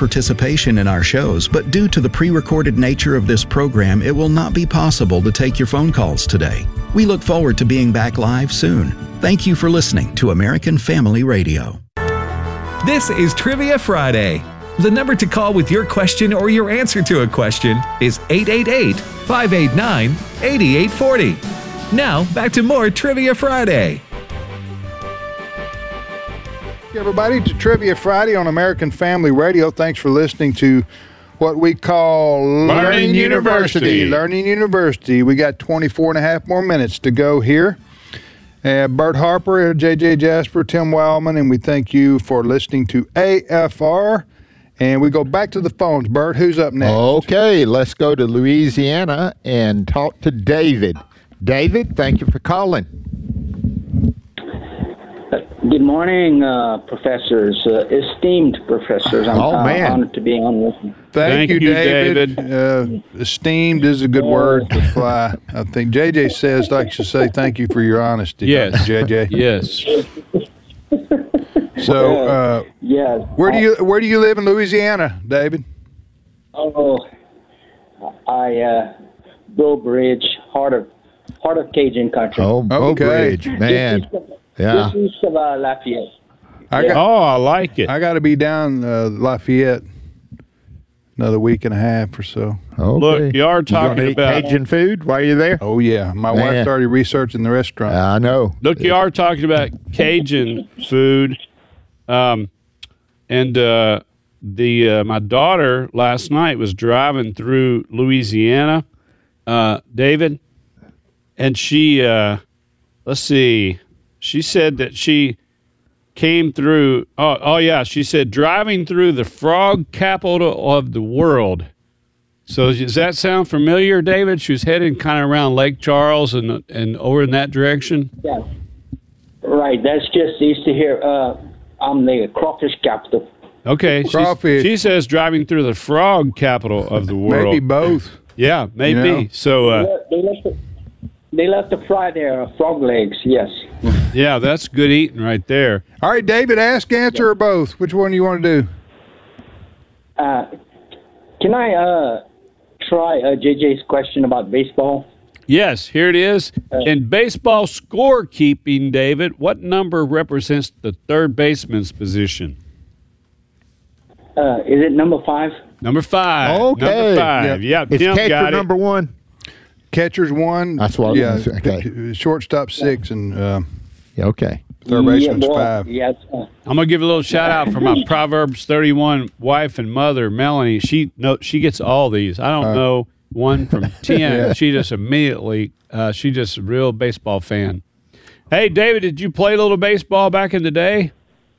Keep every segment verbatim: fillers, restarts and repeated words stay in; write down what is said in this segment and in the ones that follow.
participation in our shows, but due to the pre-recorded nature of this program, it will not be possible to take your phone calls today. We look forward to being back live soon. Thank you for listening to American Family Radio. This is Trivia Friday. The number to call with your question or your answer to a question is eight eight eight, five eight nine, eight eight four zero. Now, back to more Trivia Friday. Everybody, to Trivia Friday on American Family Radio. Thanks for listening to what we call Learning, Learning University. University. Learning University. We got twenty-four and a half more minutes to go here. Uh, Bert Harper, J J Jasper, Tim Wildman, and we thank you for listening to A F R. And we go back to the phones. Bert, who's up next? Okay, let's go to Louisiana and talk to David. David, thank you for calling. Good morning, uh, professors, uh, esteemed professors. I'm Oh, uh, man. honored to be on with you. Thank, Thank you, you, David. David. Uh, esteemed is a good word to fly. I think J J says, likes to say thank you for your honesty. Yes. J J. Yes. So, uh, Yes. where do you where do you live in Louisiana, David? Oh, I uh, Bill Bridge, heart of heart of Cajun country. Oh, Bow Okay. Bridge, man. Just east of, Yeah. just east of uh, Lafayette. I got Oh, I like it. I got to be down uh, Lafayette another week and a half or so. Okay. Look, you are You gonna talking eat about Cajun food while you're there? Oh yeah, my Man. wife started researching the restaurant. I know. Look, you are talking about Cajun food, um, and uh, the uh, my daughter last night was driving through Louisiana, uh, David, and she uh, let's see, she said that she came through. Oh, oh yeah, she said driving through the frog capital of the world. So does that sound familiar, David? She was heading kind of around Lake Charles and and over in that direction. Yeah. Right. That's just east of here. Uh, I'm the crawfish capital. Okay. she's- Crawfish. She says driving through the frog capital of the world. Maybe both. Yeah, maybe. You know? So, uh, They left the, they left to fry their uh, frog legs. Yes. yeah, that's good eating right there. All right, David, ask, answer, or both. Which one do you want to do? Uh, can I uh, try uh, J J's question about baseball? Yes, here it is. In baseball scorekeeping, David, what number represents the third baseman's position? Uh, is it number five? Number five. Okay. Number five. Yeah, Is Tim catcher got it. number one? Catcher's one. That's what I was yeah, gonna say. Okay. Shortstop six and uh, Yeah, okay. third baseman's yeah, well, five. Yes. Uh, I'm gonna give a little shout out for my Proverbs thirty-one wife and mother, Melanie. She no, she gets all these. I don't know one from ten. Yeah. She just immediately, uh, she just a real baseball fan. Hey, David, did you play a little baseball back in the day?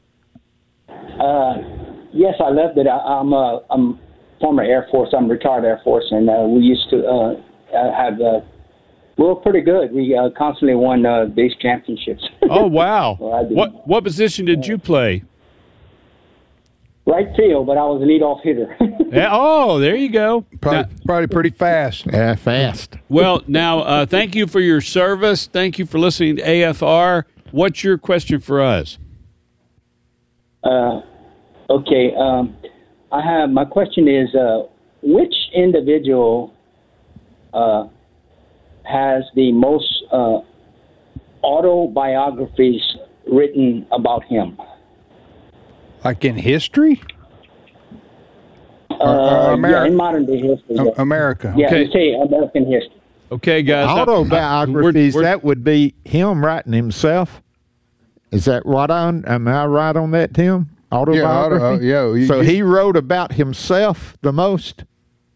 uh, yes, I loved it. I, I'm a I'm former Air Force. I'm retired Air Force, and uh, we used to uh, uh, have. Uh, we were pretty good. We uh, constantly won uh, base championships. Oh wow! Well, I did. what what position did you play? Right field, but I was a leadoff hitter. Yeah, oh, there you go. Probably, Now- probably pretty fast. Yeah, fast. well, now uh, thank you for your service. Thank you for listening to A F R. What's your question for us? Uh, okay. Um, I have my question is uh, which individual uh, has the most uh, autobiographies written about him? Like in history? Uh, uh, Ameri- yeah, in modern day history. A- yeah. America. Yeah, Okay. you say American history. Okay, guys. I- Autobiographies, we're- we're- that would be him writing himself. Is that right on? Am I right on that, Tim? Autobiography? auto- uh, yeah, you- so you- he wrote about himself the most?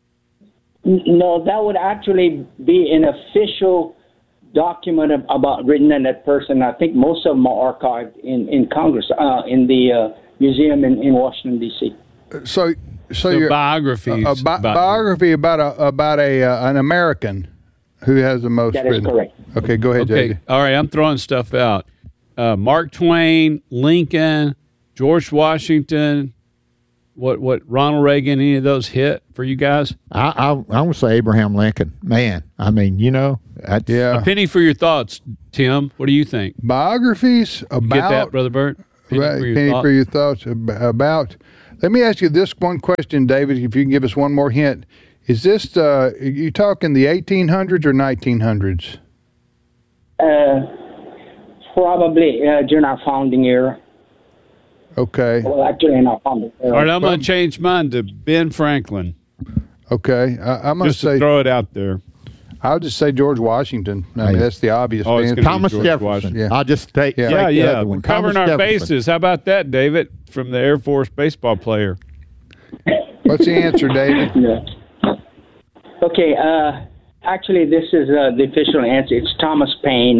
N- No, that would actually be an official document ab- about written in that person. I think most of them are archived in, in Congress, uh, in the uh, museum in, in Washington, D C So, so, So your biographies a, bi- about- biography about a about a uh, an American who has the most That is written. correct. Okay, go ahead, Okay, J J. all right. I'm throwing stuff out. Uh, Mark Twain, Lincoln, George Washington. What what Ronald Reagan? Any of those hit for you guys? I I, I want to say Abraham Lincoln. Man, I mean, you know, that's, Yeah, A penny for your thoughts, Tim. What do you think? biographies You about get that, Brother Bert? Penny Right, for your penny thoughts? for your thoughts ab- about Let me ask you this one question, David, if you can give us one more hint. Is this, uh, are you talking the eighteen hundreds or nineteen hundreds? Uh, probably uh, during our founding era. Okay. Well, actually, in our founding era. All right, I'm going to change mine to Ben Franklin. Okay. I, I'm going to Just to say, throw it out there. I'll just say George Washington. I mean, Hey. that's the obvious Oh, it's answer. gonna be Thomas George Jefferson. Washington. Yeah. I'll just take, Yeah. take Yeah, the yeah. other one. We're covering Thomas our Jefferson. bases. How about that, David, from the Air Force baseball player? What's the answer, David? Yeah. Okay. Uh, actually, this is uh, the official answer. It's Thomas Paine.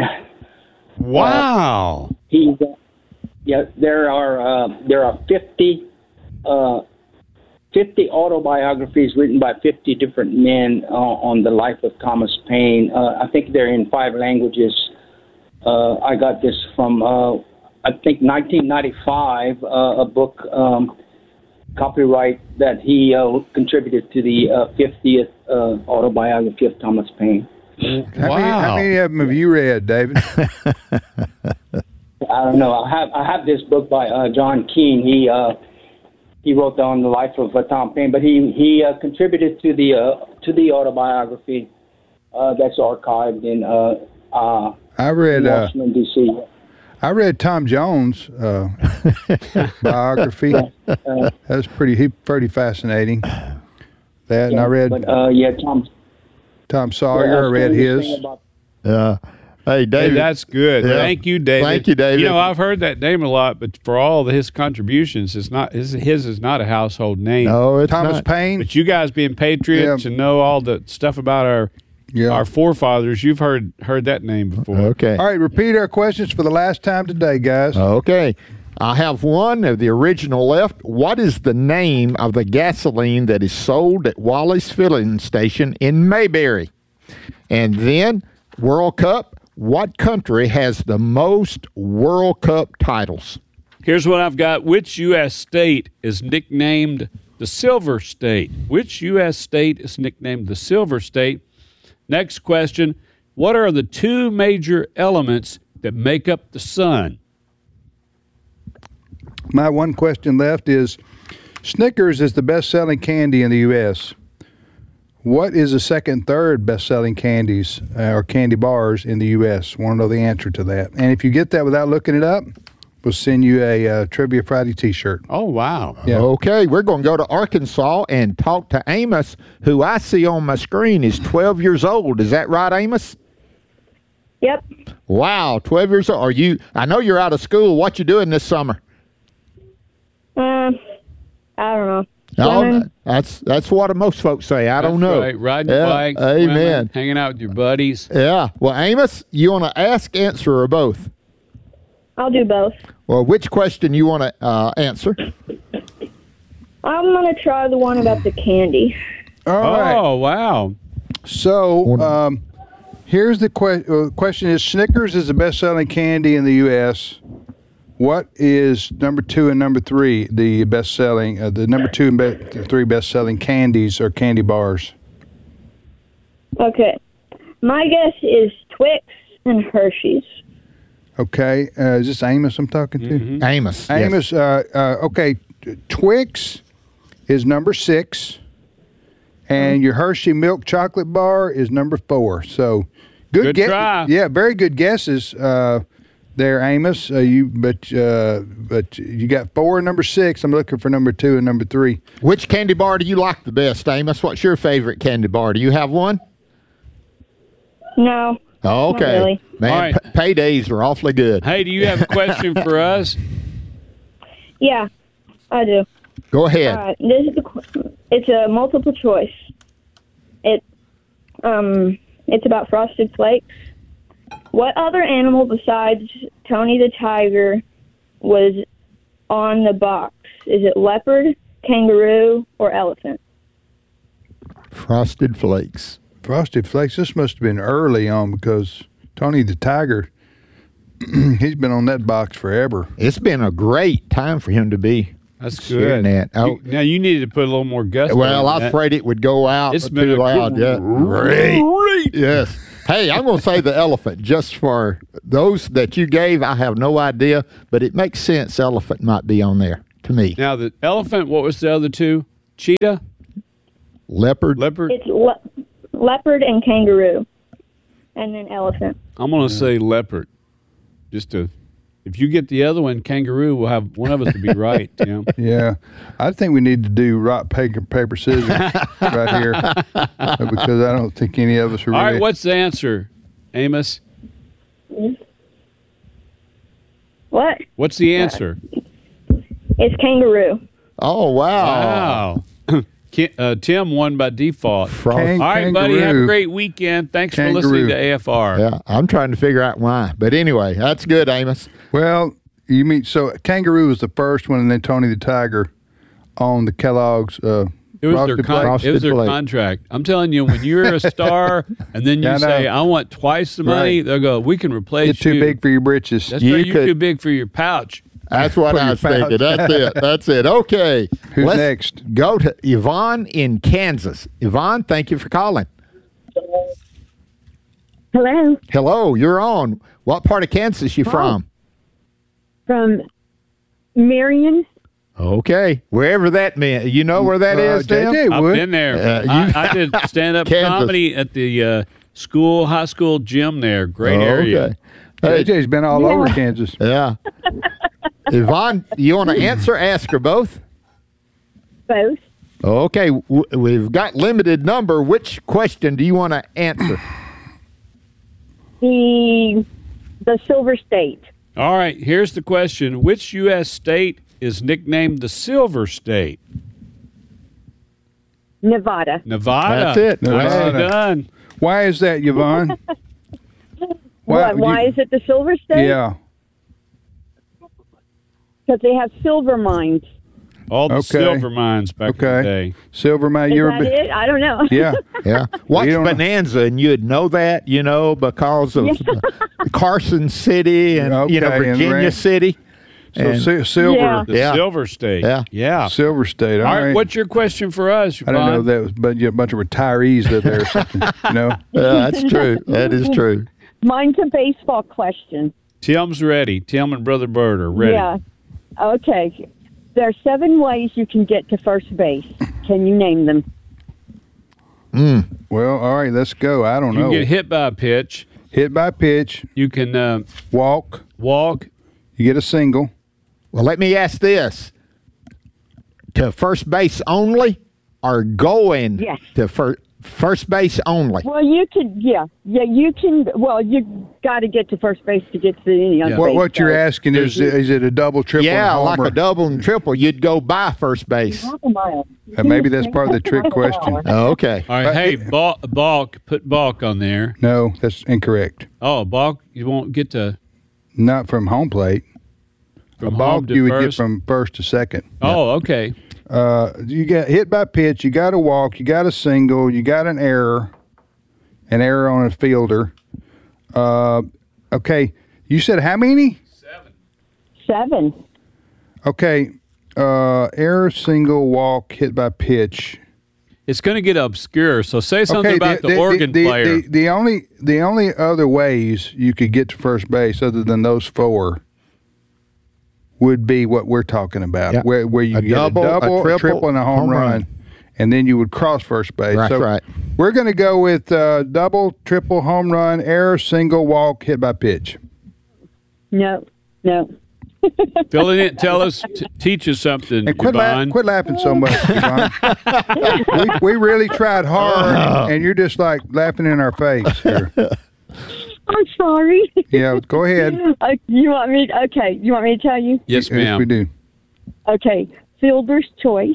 Wow. He, uh, yeah, there are uh, there are fifty, uh, fifty autobiographies written by fifty different men uh, on the life of Thomas Paine. Uh, I think they're in five languages. Uh, I got this from uh, I think nineteen ninety-five, uh, a book um, copyright that he uh, contributed to the uh, fiftieth uh, autobiography of Thomas Paine. How, many, how many of them have you read, David? I don't know. I have I have this book by uh, John Keene. He uh, he wrote down the life of uh, Tom Paine, but he he uh, contributed to the uh, to the autobiography uh, that's archived in uh, uh, I read uh, Washington D C I read Tom Jones' uh, biography. Uh, That's pretty he, pretty fascinating. That and I read but uh, yeah, Tom. Tom yeah, Sawyer. I read strange his. thing about- Yeah. Hey, Hey, David. that's good. Yeah. Thank you, David. Thank you, David. You know, I've heard that name a lot, but for all of his contributions, it's not his, his is not a household name. no, it's Thomas not. Paine. But you guys being patriots Yeah. and know all the stuff about our Yeah. our forefathers, you've heard heard that name before. Okay. All right, repeat our questions for the last time today, guys. Okay. I have one of the original left. What is the name of the gasoline that is sold at Wally's Filling Station in Mayberry? And then, World Cup. What country has the most World Cup titles? Here's what I've got. Which U S state is nicknamed the Silver State? Which U S state is nicknamed the Silver State? Next question. What are the two major elements that make up the sun? My one question left is Snickers is the best-selling candy in the U S What is the second and third best-selling candies uh, or candy bars in the U S? Want to know the answer to that. And if you get that without looking it up, we'll send you a uh, Trivia Friday t-shirt. Oh, wow. Yeah. Okay, we're going to go to Arkansas and talk to Amos, who I see on my screen is twelve years old. Is that right, Amos? Yep. Wow, twelve years old. Are you? I know you're out of school. What you doing this summer? Um, I don't know. No, Swimming. that's that's what most folks say. I don't That's know. Right. Riding your Yeah, bike, Amen. swimming, hanging out with your buddies. Yeah. Well, Amos, you want to ask, answer, or both? I'll do both. Well, which question you want to uh, answer? I'm gonna try the one about the candy. All right. Oh, wow. So um, here's the que- uh, question: is Snickers is the best-selling candy in the U S What is number two and number three the best-selling? Uh, the number two and be- the three best-selling candies or candy bars? Okay. My guess is Twix and Hershey's. Okay, uh, is this Amos I'm talking to? Mm-hmm. Amos. yes. Amos, uh, uh, okay, Twix is number six, and your Hershey milk chocolate bar is number four. So, good, Good gue- try. Yeah, very good guesses uh, there, Amos. Uh, you, but uh, but you got four and number six. I'm looking for number two and number three. Which candy bar do you like the best, Amos? What's your favorite candy bar? Do you have one? No. Oh, okay. Not really. Man, All right. p- paydays are awfully good. Hey, do you have a question for us? Yeah, I do. Go ahead. All right. This is the. qu- It's a multiple choice. It, um, it's about Frosted Flakes. What other animal besides Tony the Tiger was on the box? Is it leopard, kangaroo, or elephant? Frosted Flakes. Frosted Flakes. This must have been early on because Tony the Tiger, he's been on that box forever. It's been a great time for him to be. That's sharing good. that. Oh. You- now, you needed to put a little more gusto Well, in I was that. afraid it would go out It's too been a loud. Yeah. great, great. Yes. Hey, I'm going to say the elephant just for those that you gave. I have no idea, but it makes sense. Elephant might be on there. to me. Now, the elephant, what was the other two? Cheetah? Leopard. Leopard? It's le- leopard and kangaroo, and then elephant. I'm going to say leopard. Just to, if you get the other one, kangaroo, we'll have one of us to be right, Tim. Yeah, I think we need to do rock, paper, paper, scissors right here because I don't think any of us are All really. right, what's the answer, Amos? What? What's the answer? It's kangaroo. Oh, wow. Wow. Ki- uh, Tim won by default. Frost. Kang- All right, buddy. Have a kangaroo. great weekend. Thanks Kangaroo. for listening to A F R. Yeah, I'm trying to figure out why. But anyway, that's good, Amos. Well, you mean so kangaroo was the first one, and then Tony the Tiger on the Kellogg's. Uh, It was their Frosted con- Flakes. it was their Frosted Flakes. contract. I'm telling you, when you're a star and then you Yeah, I know. say, "I want twice the money," Right. they'll go, "We can replace Get too you." big for your britches. That's You right. You're could- too big for your pouch. That's what Put I your was thinking. pouch. That's it. That's it. Okay. Who's Let's next? Go to Yvonne in Kansas. Yvonne, thank you for calling. Hello, Hello, you're on. What part of Kansas you from? from Marion. Okay. Wherever that meant. You know where that Uh, is, Tim? J J I've would. been there. Uh, you- I, I did stand-up Kansas. comedy at the uh, school, high school gym there. Great Oh, area. okay. Hey, J J's been all Yeah. over Kansas. yeah. Yvonne, you want to answer, ask her both? Both. Okay. W- we've got limited number. Which question do you want to answer? The the Silver State. All right, here's the question. Which U S state is nicknamed the Silver State? Nevada. Nevada. That's it. Nicely Nevada. done. Why is that, Yvonne? Why, why you- is it the Silver State? Yeah. Because they have silver mines. All the Okay. silver mines back in the Okay. day. Silver man, Is you're that a bit. it? I don't know. Yeah. Yeah. Watch don't know. Bonanza, and you'd know that, you know, because of Carson City and, you know, Okay, and Virginia Ran- City. So And- si- silver, Yeah. The Yeah. Silver State. Yeah. Yeah. silver state. All All right, right. what's your question for us, I don't know Yvonne? if that was, but you a bunch of retirees live there or something. You know. Yeah, that's true. That is true. Mine's a baseball question. Tim's ready. Tim and Brother Bird are ready. Yeah. Okay. There are seven ways you can get to first base. Can you name them? Well, all right. Let's go. I don't You know. can get hit by a pitch. Hit by pitch, You can uh, walk. walk. You get a single. Well, let me ask this. To first base only or going Yes. to fir- first base only? Well, you could, yeah, yeah, you can. Well, you got to get to first base to get to any other Yeah. What base. what you're so- asking is is it a double, triple, Yeah, and like homer? a double and triple. You'd go by first base. Uh, maybe that's part of the trick question. Oh, okay. All right, But hey, it- balk, balk, put balk on there. No, that's incorrect. Oh, balk, you won't get to Not from home plate. from a ball home to you would get first. from first to second. Oh, okay. Uh, you get hit by pitch. You got to walk. You got a single. You got an error, an error on a fielder. Uh, okay, you said how many? Seven. Okay, uh, error, single, walk, hit by pitch. It's going to get obscure. So say something Okay, about the, organ the, player. The, the only the only other ways you could get to first base other than those four would be what we're talking about, Yeah. where where you A get double, a a double, a triple, triple, and a home, home run, run. and then you would cross first base. That's so right. We're going to go with uh, double, triple, home run, error, single, walk, hit by pitch. No, no. Fill it in. Tell us, t- teach us something, And quit, la- Yvonne. quit laughing so much, Yvonne. we, we really tried hard, and you're just like laughing in our face here. I'm sorry. Yeah, go ahead. Uh, you want me? Okay. You want me to tell you? Yes, Yes, we ma'am. do. Okay. Fielder's choice.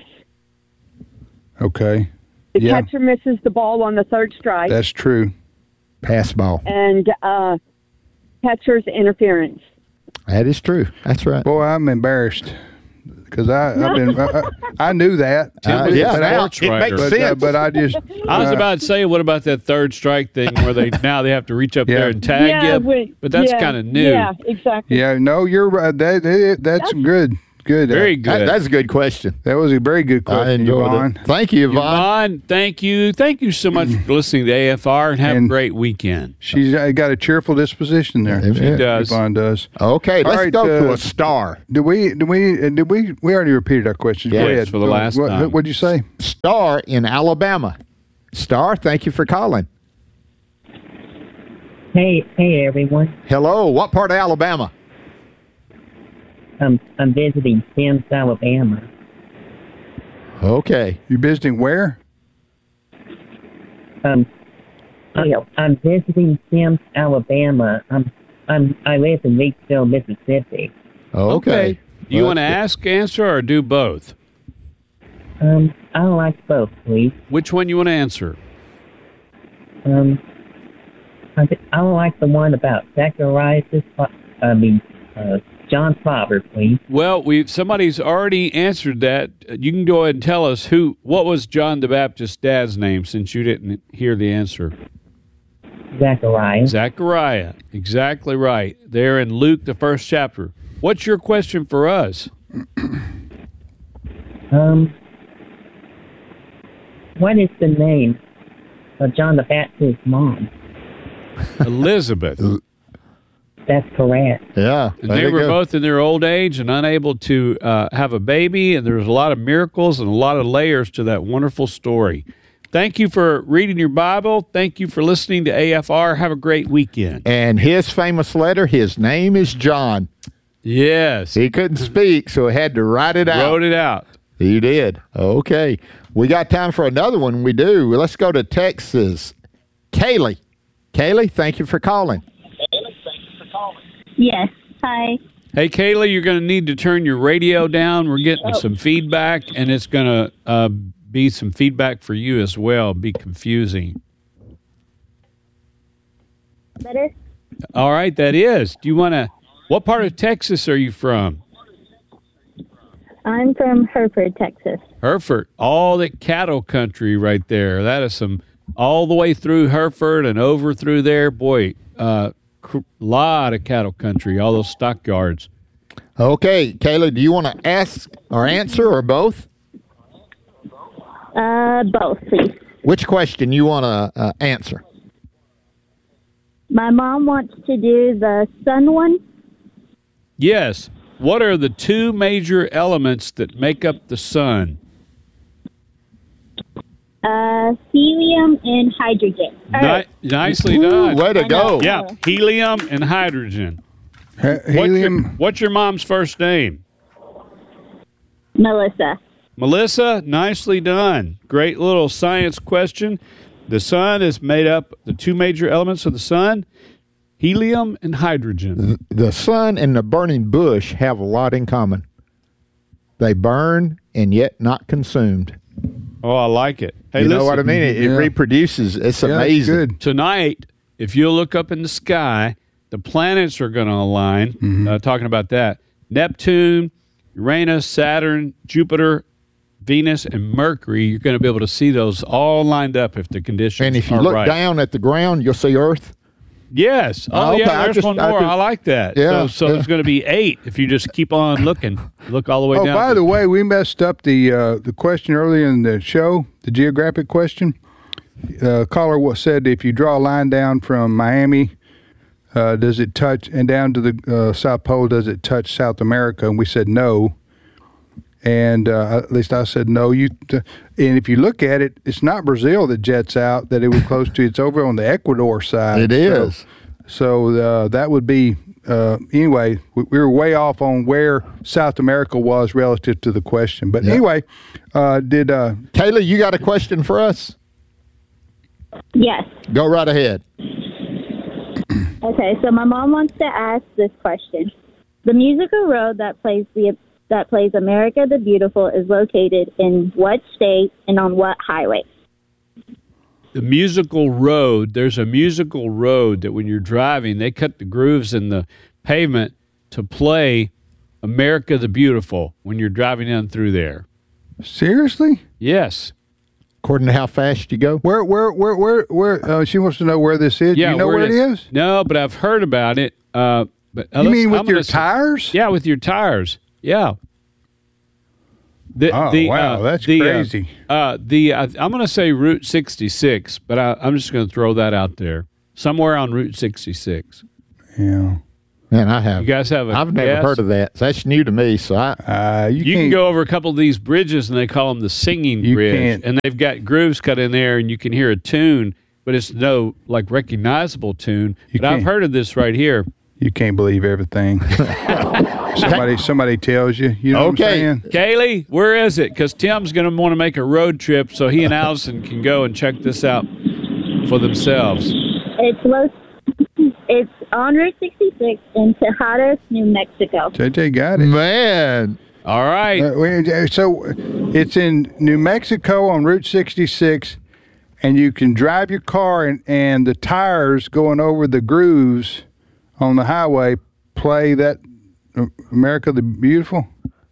Okay, The Yeah. catcher misses the ball on the third strike, that's true. Pass ball. and uh, catcher's interference. That is true. That's right. Boy, I'm embarrassed because I I've been I, I, I knew that. Uh, was a yeah, but I, now sports it writer. makes but, uh, sense. but I just I was uh, about to say, what about that third strike thing where they now they have to reach up Yeah. there and tag yeah, you? but, But that's yeah, kind of new. Yeah, exactly. yeah. No, you're right. That, that that's good. good. Very Uh, good. That, that's a good question. That was a very good I question, enjoyed Yvonne. it. Thank you, Yvonne. Yvonne, thank you. Thank you so much for listening to A F R, and have And- a great weekend. She's uh, got a cheerful disposition there. She does. Yvonne does. Okay, All let's right, go to uh, a star. Did we? Did we? uh, Did we? We already repeated our questions. Yes, Go ahead. for the last what, time. What'd you say? Star in Alabama. Star, thank you for calling. Hey, hey everyone. Hello, what part of Alabama? I'm I'm visiting Sims, Alabama. Okay. You visiting where? Um, I, I'm visiting Sims, Alabama. I'm I'm I live in Leesville, Mississippi. Okay. Do you Well, want to that's ask, answer, or do both? Um, I like both, please. Which one you want to answer? Um, I th- I like the one about Zacharias. I mean, uh, John's father, please. Well, we somebody's already answered that. You can go ahead and tell us who. What was John the Baptist's dad's name, since you didn't hear the answer? Zacharias. Zechariah. Exactly right. There in Luke, the first chapter. What's your question for us? Um, what is the name of John the Baptist's mom? Elizabeth. That's correct. Yeah. And there they you were go. both in their old age and unable to uh, have a baby, and there was a lot of miracles and a lot of layers to that wonderful story. Thank you for reading your Bible. Thank you for listening to A F R. Have a great weekend. And his famous letter, his name is John. Yes. He couldn't speak, so he had to write it out. Wrote it out. He did. Okay. We got time for another one. We do. Let's go to Texas. Kaylee. Kaylee, thank you for calling. Yes. Hi. Hey, Kaylee, you're going to need to turn your radio down. We're getting Oh. some feedback, and it's going to uh, be some feedback for you as well. Be confusing. Better? All right, that is. Do you want to? What part of Texas are you from? I'm from Hereford, Texas. Hereford, all the cattle country right there. That is some all the way through Hereford and over through there. Boy, uh, cr- lot of cattle country. All those stockyards. Okay, Kaylee, do you want to ask or answer or both? Uh, both, please. Which question you want to uh, answer? My mom wants to do the sun one. Yes. What are the two major elements that make up the sun? Uh, helium and hydrogen. Ni- nicely Ooh, done. way to go. Yeah, helium and hydrogen. He- What's your, helium. what's your mom's first name? Melissa. Melissa, nicely done. Great little science question. The sun is made up, the two major elements of the sun, helium and hydrogen. The sun and the burning bush have a lot in common. They burn and yet not consumed. Oh, I like it. Hey, you know listen, what I mean? It, it Yeah. reproduces. It's Yeah, amazing. good. Tonight, if you look up in the sky, the planets are going to align. Mm-hmm. Uh, talking about that. Neptune, Uranus, Saturn, Jupiter, Venus, and Mercury, you're going to be able to see those all lined up if the conditions And if you are look right. down at the ground, you'll see Earth. Yes. Oh, Okay, yeah, I there's just- one I more. I, just- like that. Yeah, So, so yeah. there's going to be eight if you just keep on looking. Look all the way Oh, down. by to- the way, we messed up the uh, the question earlier in the show, the geographic question. Uh, caller wa- said if you draw a line down from Miami, uh, does it touch, and down to the uh, South Pole, does it touch South America? And we said no. And uh, at least I said no. You t- and if you look at it, it's not Brazil that jets out that it was close to. It's over on the Ecuador side. It is. So, so uh, that would be uh, anyway. We, we were way off on where South America was relative to the question. But Yeah. anyway, uh, did uh, Kaylee, you got a question for us? Yes. Go right ahead. Okay, so my mom wants to ask this question. The musical road that plays the that plays America the Beautiful is located in what state and on what highway? the musical road, there's a musical road that when you're driving, they cut the grooves in the pavement to play America the Beautiful when you're driving down through there. Seriously? Yes. According to how fast you go? Where, where, where, where, where? Uh, she wants to know where this is. Yeah, Do you know where, it is? No, but I've heard about it. Uh, but uh, You let's- mean with I'm gonna your s- tires? Yeah, with your tires. Yeah. The, Oh, the, wow, uh, that's the, uh, crazy. Uh, the uh, I'm going to say Route sixty-six, but I, I'm just going to throw that out there. Somewhere on Route sixty-six. Yeah. Man, I have. You guys have a I've never guess? heard of that. That's new to me. So I. Uh, you You can't, can go over a couple of these bridges, and they call them the singing You bridge, can't. and they've got grooves cut in there, and you can hear a tune, but it's no like recognizable tune. You but I've can't. heard of this right here. You can't believe everything. somebody somebody tells you. You know Okay. what I'm saying? Kaylee, where is it? Because Tim's going to want to make a road trip, so he and Allison can go and check this out for themselves. It's low. It's on Route sixty-six in Tejadas, New Mexico. J J got it. Man. All right. Uh, we- so it's in New Mexico on Route sixty-six, and you can drive your car, and, and the tires going over the grooves on the highway play that uh, America the Beautiful.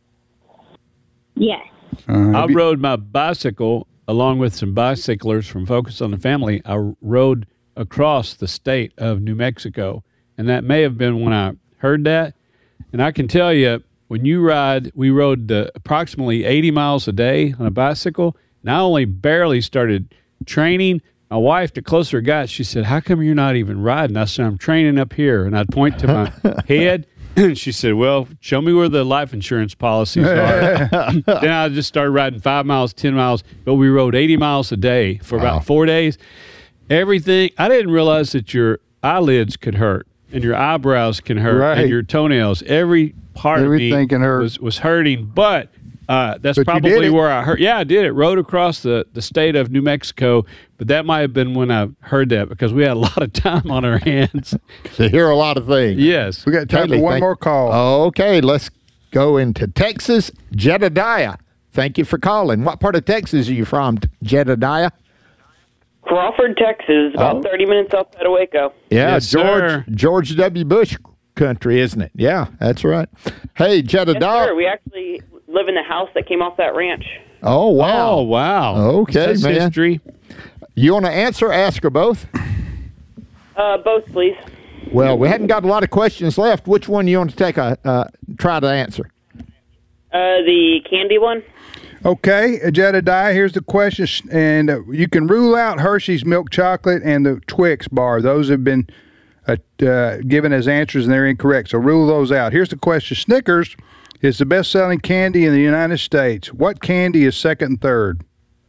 Yes. Uh, I have you- rode my bicycle along with some bicyclers from Focus on the Family. I rode across the state of New Mexico, and that may have been when I heard that. And I can tell you, when you ride, we rode uh, approximately eighty miles a day on a bicycle, and I only barely started training. My wife, the closer it got, she said, "How come you're not even riding?" I said, "I'm training up here," and I'd point to my head. And she said, "Well, show me where the life insurance policies are." Then I just started riding five miles, ten miles, but we rode eighty miles a day for Wow. about four days. Everything, I didn't realize that your eyelids could hurt and your eyebrows can hurt Right. and your toenails. Every part Everything of me can hurt. Was, was hurting, but uh, that's But you probably did it. where I hurt. Yeah, I did it. Rode across the, the state of New Mexico, but that might have been when I heard that because we had a lot of time on our hands. To hear a lot of things. Yes. we got time Kaylee, for one thank- more call. Okay, let's go into Texas. Jedediah, thank you for calling. What part of Texas are you from, Jedediah? Crawford, Texas, about Oh. thirty minutes outside of Waco. Yeah, Yes, George sir. George W. Bush country, isn't it? Yeah, that's right. Hey, Yes, Jedediah. sir. We actually live in the house that came off that ranch. Oh, wow. Oh, wow. Okay, That's man. history. You want to answer, ask, or both? Uh, both, please. Well, we hadn't got a lot of questions left. Which one you want to take a uh, try to answer? Uh, the candy one. Okay, Jedediah, here's the question, and uh, you can rule out Hershey's milk chocolate and the Twix bar. Those have been uh, uh, given as answers, and they're incorrect. So rule those out. Here's the question: Snickers is the best-selling candy in the United States. What candy is second and third?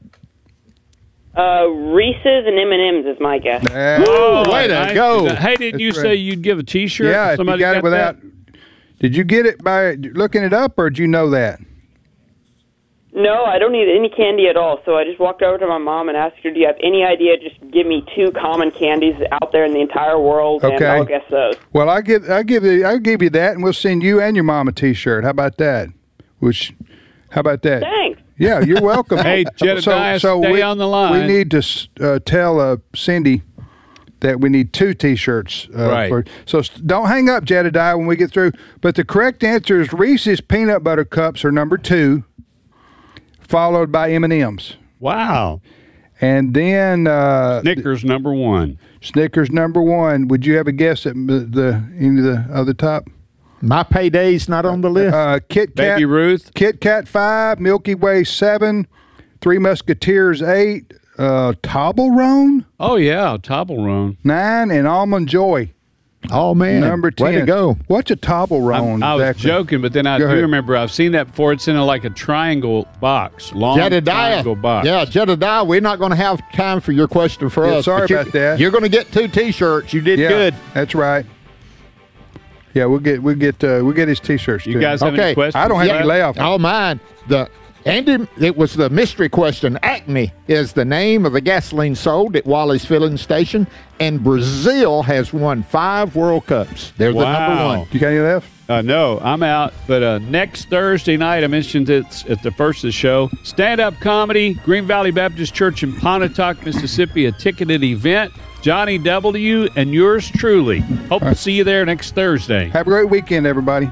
Uh, Reese's and M and M's is my guess. Uh, Oh, way to nice. go. Hey, didn't you That's say right. you'd give a T-shirt? yeah, if you Somebody got it without. that? Did you get it by looking it up, or did you know that? No, I don't need any candy at all. So I just walked over to my mom and asked her, "Do you have any idea? Just give me two common candies out there in the entire world, and Okay. I'll guess those." Well, I give I give you I give you that, and we'll send you and your mom a T-shirt. How about that? Which, how about that? Thanks. Yeah, you're welcome. Hey, Jedediah, stay we, on the line. We need to uh, tell uh, Cindy that we need two T-shirts. Uh, Right. For, so s- don't hang up, Jedediah, when we get through. But the correct answer is Reese's Peanut Butter Cups are number two, followed by M and M's. Wow. And then uh, Snickers number one. Snickers number one. Would you have a guess at the, the any of the other top? My payday's not on the list. Uh, Kit Kat, Baby Ruth. Kit Kat five, Milky Way seven, Three Musketeers eight, uh, Toblerone Oh, yeah, Toblerone. nine, and Almond Joy Oh, man. number ten. Way to go. What's a Toblerone? I, I was exactly? joking, but then I Go do ahead. remember I've seen that before. It's in a, like a triangle box, long Jedediah. triangle box. Yeah, Jedediah, we're not going to have time for your question for Yeah, us. sorry but you're- about that. You're going to get two T-shirts. You did Yeah, good. that's right. Yeah, we'll get we'll get uh, we'll get his T-shirts. You too. guys have Okay. any questions? I don't have Yeah. any layoff. Oh, mine. The Andy, it was the mystery question. Acme is the name of the gasoline sold at Wally's filling station, and Brazil has won five World Cups. They're the number Wow. one. You got any left? Uh, no, I'm out. But uh, next Thursday night, I mentioned it at the first of the show, stand-up comedy, Green Valley Baptist Church in Pontotoc, Mississippi, a ticketed event. Johnny W. and yours truly. Hope to see you there next Thursday. Have a great weekend, everybody.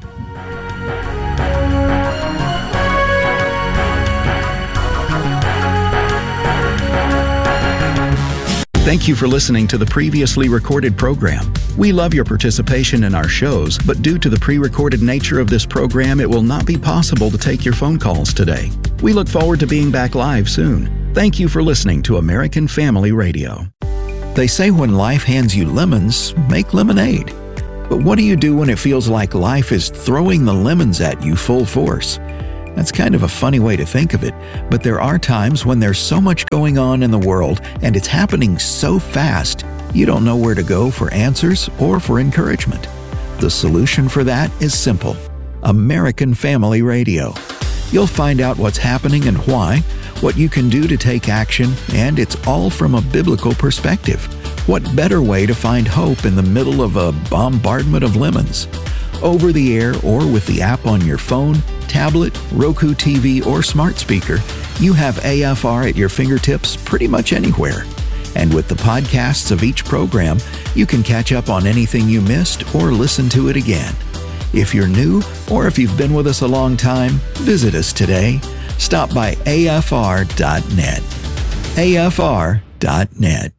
Thank you for listening to the previously recorded program. We love your participation in our shows, but due to the pre-recorded nature of this program, it will not be possible to take your phone calls today. We look forward to being back live soon. Thank you for listening to American Family Radio. They say when life hands you lemons, make lemonade. But what do you do when it feels like life is throwing the lemons at you full force? That's kind of a funny way to think of it, but there are times when there's so much going on in the world and it's happening so fast, you don't know where to go for answers or for encouragement. The solution for that is simple: American Family Radio. You'll find out what's happening and why, what you can do to take action, and it's all from a biblical perspective. What better way to find hope in the middle of a bombardment of lemons? Over the air or with the app on your phone, tablet, Roku T V, or smart speaker, you have A F R at your fingertips pretty much anywhere. And with the podcasts of each program, you can catch up on anything you missed or listen to it again. If you're new or if you've been with us a long time, visit us today. Stop by A F R dot net. A F R dot net.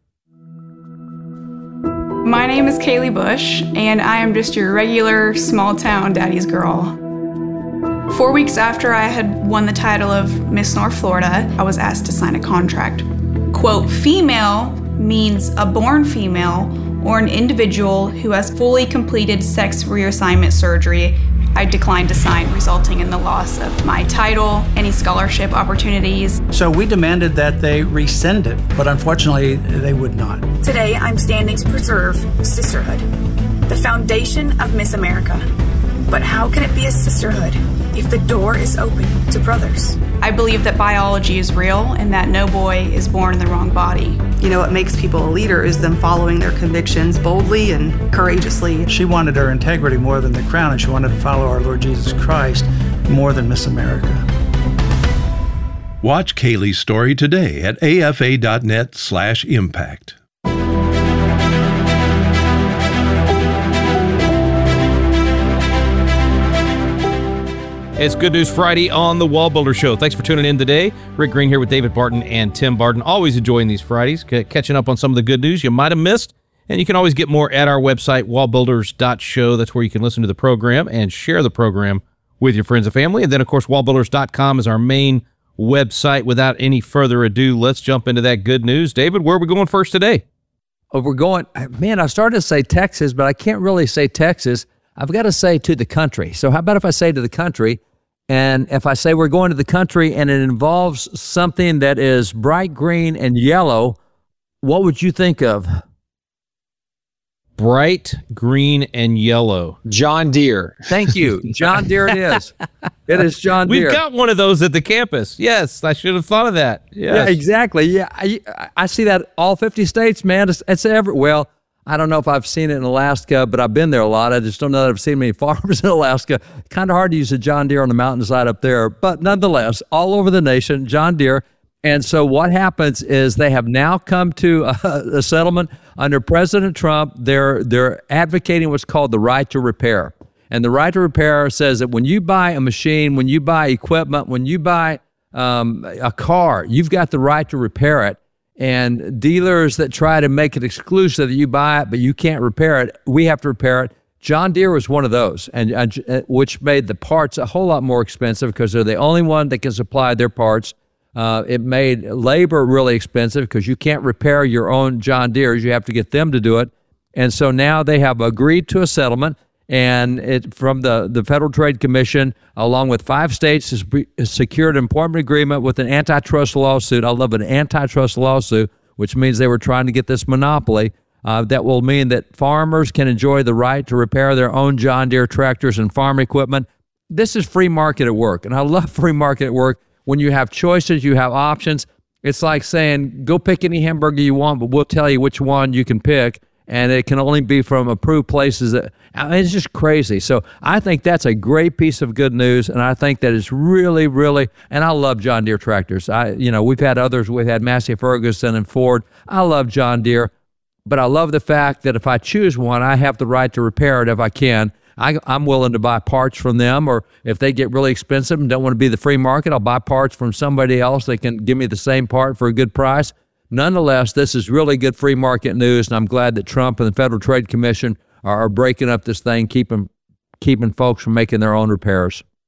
My name is Kaylee Bush, and I am just your regular small-town daddy's girl. Four weeks after I had won the title of Miss North Florida, I was asked to sign a contract. Quote, female means a born female or an individual who has fully completed sex reassignment surgery. I declined to sign, resulting in the loss of my title, any scholarship opportunities. So we demanded that they rescind it, but unfortunately they would not. Today, I'm standing to preserve sisterhood, the foundation of Miss America. But how can it be a sisterhood if the door is open to brothers? I believe that biology is real and that no boy is born in the wrong body. You know, what makes people a leader is them following their convictions boldly and courageously. She wanted her integrity more than the crown, and she wanted to follow our Lord Jesus Christ more than Miss America. Watch Kaylee's story today at A F A dot net slash impact. It's Good News Friday on the Wall Builder Show. Thanks for tuning in today. Rick Green here with David Barton and Tim Barton. Always enjoying these Fridays, c- catching up on some of the good news you might have missed. And you can always get more at our website, wall builders dot show. That's where you can listen to the program and share the program with your friends and family. And then, of course, wall builders dot com is our main website. Without any further ado, let's jump into that good news. David, where are we going first today? Oh, we're going, man, I started to say Texas, but I can't really say Texas. I've got to say to the country. So how about if I say to the country? And if I say we're going to the country and it involves something that is bright green and yellow, what would you think of? Bright green and yellow. John Deere. Thank you. John Deere it is. It is John Deere. We've got one of those at the campus. Yes, I should have thought of that. Yes. Yeah, exactly. Yeah, I, I see that all fifty states, man. It's, it's every, well, I don't know if I've seen it in Alaska, but I've been there a lot. I just don't know that I've seen many farmers in Alaska. Kind of hard to use a John Deere on the mountainside up there. But nonetheless, all over the nation, John Deere. And so what happens is they have now come to a, a settlement under President Trump. They're, they're advocating what's called the right to repair. And the right to repair says that when you buy a machine, when you buy equipment, when you buy um, a car, you've got the right to repair it. And dealers that try to make it exclusive that you buy it, but you can't repair it, we have to repair it. John Deere was one of those, and uh, which made the parts a whole lot more expensive because they're the only one that can supply their parts. Uh, it made labor really expensive because you can't repair your own John Deeres. You have to get them to do it. And so now they have agreed to a settlement, and it from the, the Federal Trade Commission, along with five states, has, has secured an employment agreement with an antitrust lawsuit. I love an antitrust lawsuit, which means they were trying to get this monopoly. Uh, that will mean that farmers can enjoy the right to repair their own John Deere tractors and farm equipment. This is free market at work, and I love free market at work. When you have choices, you have options. It's like saying, go pick any hamburger you want, but we'll tell you which one you can pick. And it can only be from approved places. That, I mean, it's just crazy. So I think that's a great piece of good news, and I think that is really, really, and I love John Deere tractors. I, you know, we've had others. We've had Massey Ferguson and Ford. I love John Deere, but I love the fact that if I choose one, I have the right to repair it if I can. I, I'm willing to buy parts from them, or if they get really expensive and don't want to be the free market, I'll buy parts from somebody else that can give me the same part for a good price. Nonetheless, this is really good free market news, and I'm glad that Trump and the Federal Trade Commission are, are breaking up this thing, keeping keeping folks from making their own repairs.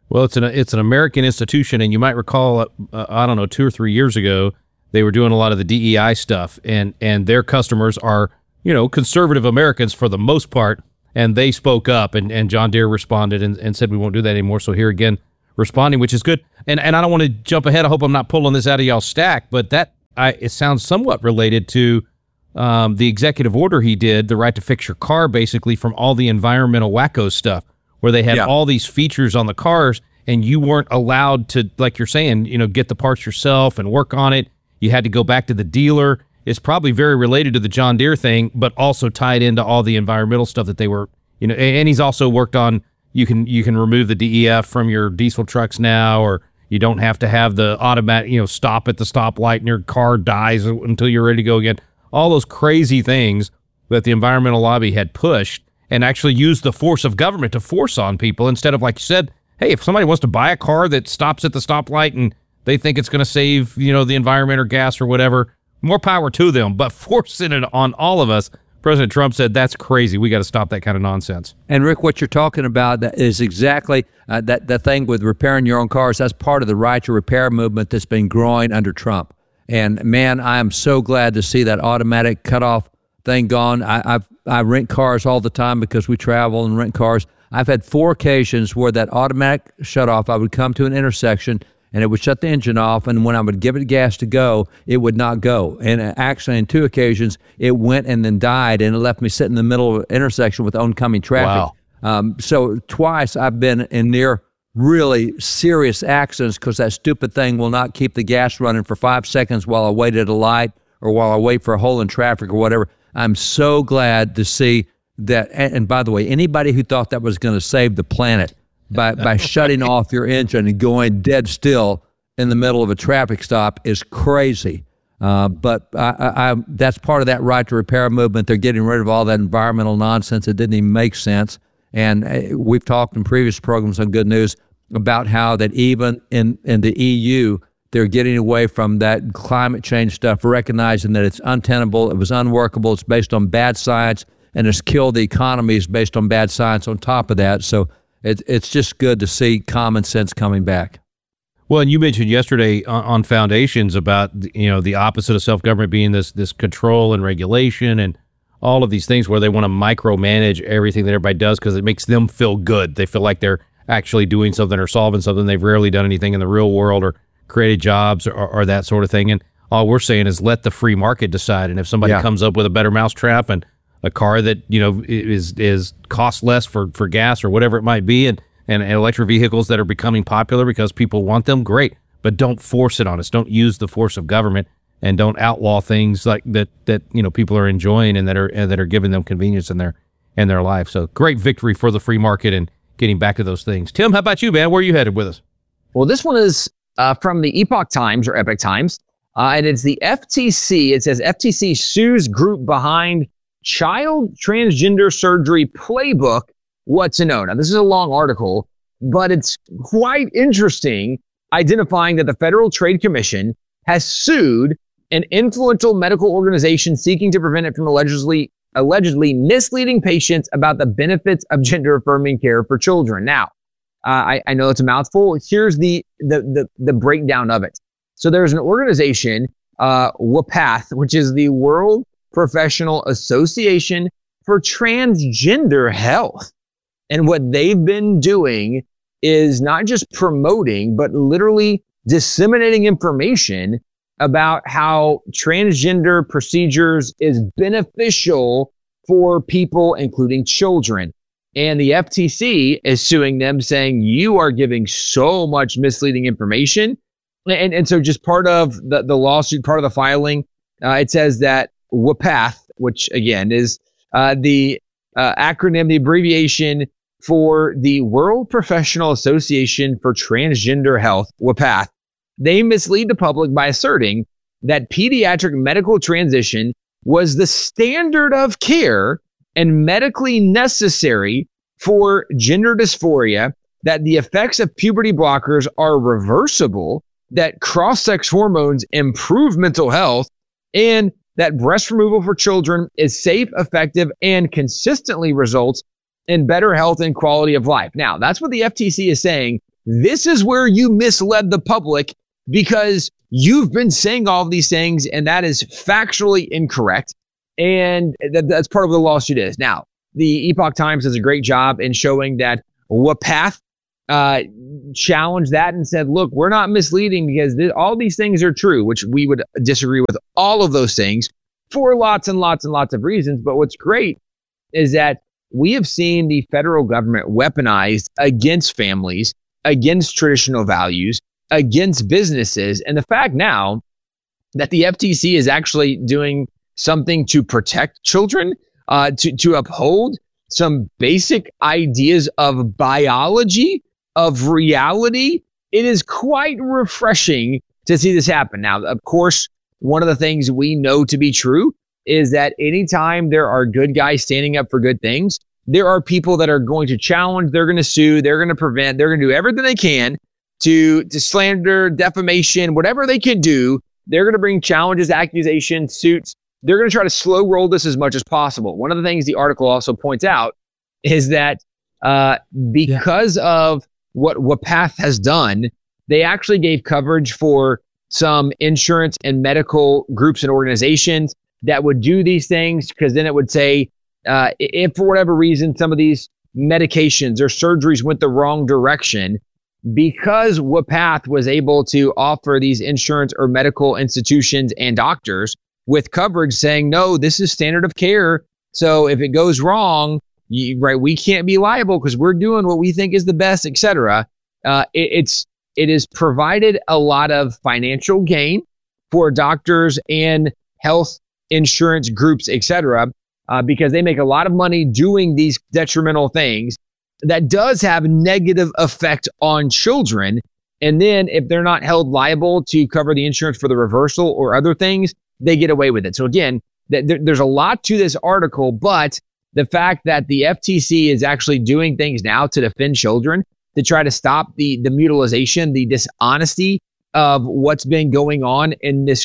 Well, it's an it's an American institution, and you might recall, uh, I don't know, two or three years ago, they were doing a lot of the D E I stuff, and and their customers are, you know, conservative Americans for the most part, and they spoke up, and, and John Deere responded and, and said we won't do that anymore. So here again, responding, which is good. And and I don't want to jump ahead. I hope I'm not pulling this out of y'all's stack, but that I it sounds somewhat related to um, the executive order he did, the right to fix your car, basically from all the environmental wacko stuff, where they had Yeah. all these features on the cars, and you weren't allowed to, like you're saying, you know, get the parts yourself and work on it. You had to go back to the dealer. It's probably very related to the John Deere thing, but also tied into all the environmental stuff that they were, you know, and he's also worked on, you can you can remove the D E F from your diesel trucks now, or you don't have to have the automatic, you know, stop at the stoplight and your car dies until you're ready to go again. All those crazy things that the environmental lobby had pushed and actually used the force of government to force on people instead of, like you said, hey, if somebody wants to buy a car that stops at the stoplight and they think it's going to save, you know, the environment or gas or whatever, more power to them. But forcing it on all of us, President Trump said, that's crazy. We got to stop that kind of nonsense. And Rick, what you're talking about that is exactly uh, that, that thing with repairing your own cars. That's part of the right to repair movement that's been growing under Trump. And man, I am so glad to see that automatic cutoff thing gone. I, I've, I rent cars all the time because we travel and rent cars. I've had four occasions where that automatic shutoff, I would come to an intersection and it would shut the engine off, and when I would give it gas to go, it would not go. And actually, on two occasions, it went and then died, and it left me sitting in the middle of an intersection with oncoming traffic. Wow. Um, so twice I've been in near really serious accidents because that stupid thing will not keep the gas running for five seconds while I wait at a light or while I wait for a hole in traffic or whatever. I'm so glad to see that. And, and by the way, anybody who thought that was going to save the planet by, by shutting off your engine and going dead still in the middle of a traffic stop is crazy. Uh, but I, I, I, that's part of that right to repair movement. They're getting rid of all that environmental nonsense. It didn't even make sense. And uh, we've talked in previous programs on Good News about how that even in, in the E U, they're getting away from that climate change stuff, recognizing that it's untenable, it was unworkable, it's based on bad science, and it's killed the economies based on bad science on top of that. So it, it's just good to see common sense coming back. Well, and you mentioned yesterday on, on Foundations about, you know, the opposite of self-government being this this control and regulation and all of these things where they want to micromanage everything that everybody does because it makes them feel good. They feel like they're actually doing something or solving something. They've rarely done anything in the real world or created jobs or, or that sort of thing. And all we're saying is let the free market decide. And if somebody Yeah. comes up with a better mousetrap and a car that, you know, is is costs less for, for gas or whatever it might be, and, and electric vehicles that are becoming popular because people want them, great. But don't force it on us. Don't use the force of government, and don't outlaw things like that that you know people are enjoying and that are and that are giving them convenience in their in their life. So great victory for the free market and getting back to those things. Tim, how about you, man? Where are you headed with us? Well, this one is uh, from the Epoch Times or Epic Times, uh, and it's the F T C. It says F T C sues group behind child transgender surgery playbook. What to know? Now, this is a long article, but it's quite interesting, identifying that the Federal Trade Commission has sued an influential medical organization seeking to prevent it from allegedly allegedly misleading patients about the benefits of gender-affirming care for children. Now, uh, I, I know it's a mouthful. Here's the, the the the breakdown of it. So there's an organization, uh, W P A T H, which is the World Professional Association for Transgender Health. And what they've been doing is not just promoting, but literally disseminating information about how transgender procedures is beneficial for people, including children. And the F T C is suing them, saying you are giving so much misleading information. And, and so just part of the, the lawsuit, part of the filing, uh, it says that W P A T H, which again is uh, the uh, acronym, the abbreviation for the World Professional Association for Transgender Health, W P A T H, they mislead the public by asserting that pediatric medical transition was the standard of care and medically necessary for gender dysphoria, that the effects of puberty blockers are reversible, that cross-sex hormones improve mental health, and that breast removal for children is safe, effective, and consistently results in better health and quality of life. Now, that's what the F T C is saying this is where you misled the public because you've been saying all of these things and that is factually incorrect. And th- that's part of the lawsuit is. Now, the Epoch Times does a great job in showing that WAPATH uh, challenged that and said, look, we're not misleading because th- all these things are true, which we would disagree with all of those things for lots and lots and lots of reasons. But what's great is that we have seen the federal government weaponized against families, against traditional values, against businesses. And the fact now that the F T C is actually doing something to protect children, uh, to, to uphold some basic ideas of biology, of reality, it is quite refreshing to see this happen. Now, of course, one of the things we know to be true is that anytime there are good guys standing up for good things, there are people that are going to challenge, they're going to sue, they're going to prevent, they're going to do everything they can to, to slander, defamation, whatever they can do. They're going to bring challenges, accusations, suits. They're going to try to slow roll this as much as possible. One of the things the article also points out is that uh, because yeah. of what WAPATH has done, they actually gave coverage for some insurance and medical groups and organizations that would do these things, because then it would say, uh, if for whatever reason some of these medications or surgeries went the wrong direction, because WAPATH was able to offer these insurance or medical institutions and doctors with coverage saying, no, this is standard of care. So if it goes wrong, you, right, we can't be liable because we're doing what we think is the best, et cetera. Uh, it, it's it has provided a lot of financial gain for doctors and health insurance groups, et cetera, uh, because they make a lot of money doing these detrimental things that does have negative effect on children. And then if they're not held liable to cover the insurance for the reversal or other things, they get away with it. So again, th- th- there's a lot to this article, but the fact that the F T C is actually doing things now to defend children, to try to stop the, the mutilization, the dishonesty of what's been going on in this